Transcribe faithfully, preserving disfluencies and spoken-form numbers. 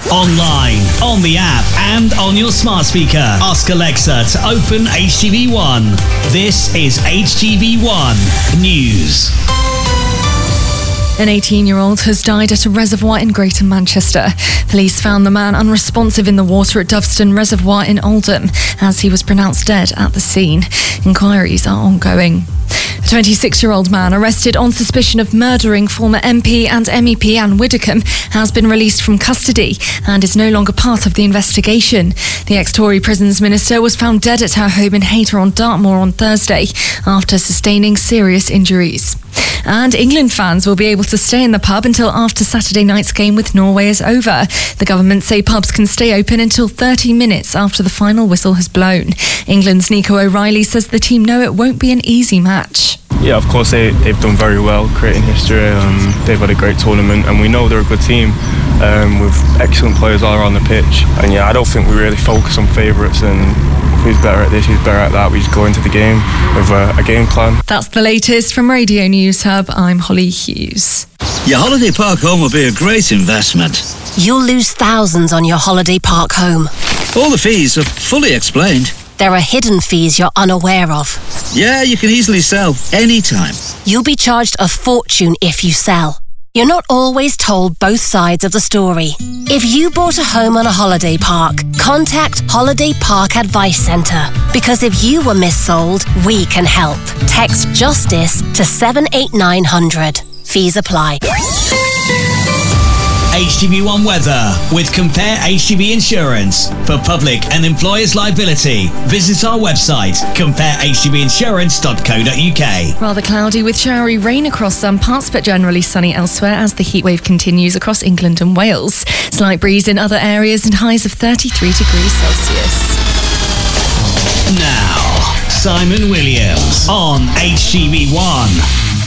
Online, on the app, and on your smart speaker. Ask Alexa to open H T V one. This is H T V one News. An eighteen-year-old has died at a reservoir in Greater Manchester. Police found the man unresponsive in the water at Doveston Reservoir in Oldham, as he was pronounced dead at the scene. Inquiries are ongoing. A twenty-six-year-old man arrested on suspicion of murdering former M P and M E P Anne Widdecombe has been released from custody and is no longer part of the investigation. The ex-Tory Prisons Minister was found dead at her home in Hayter on Dartmoor on Thursday after sustaining serious injuries. And England fans will be able to stay in the pub until after Saturday night's game with Norway is over. The government say pubs can stay open until thirty minutes after the final whistle has blown. England's Nico O'Reilly says the team know it won't be an easy match. Yeah, of course they, they've done very well creating history. Um, they've had a great tournament and we know they're a good team um, with excellent players all around the pitch. And yeah, I don't think we really focus on favourites and who's better at this, who's better at that. We just go into the game with a, a game plan. That's the latest from Radio News Hub. I'm Holly Hughes. Your holiday park home will be a great investment. You'll lose thousands on your holiday park home. All the fees are fully explained. There are hidden fees you're unaware of. Yeah, you can easily sell anytime. You'll be charged a fortune if you sell. You're not always told both sides of the story. If you bought a home on a holiday park, contact Holiday Park Advice Centre. Because if you were missold, we can help. Text JUSTICE to seven eight nine hundred. Fees apply. H T V one weather with Compare H T V Insurance. For public and employers' liability, visit our website, compare h t v insurance dot co dot u k. Rather cloudy with showery rain across some parts, but generally sunny elsewhere as the heatwave continues across England and Wales. Slight breeze in other areas and highs of thirty-three degrees Celsius. Now, Simon Williams on H T V one.